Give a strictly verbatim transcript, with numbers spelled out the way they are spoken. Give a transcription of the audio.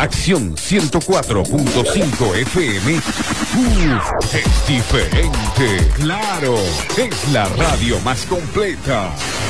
Acción ciento cuatro punto cinco F M. Uf, es diferente. Claro, es la radio más completa.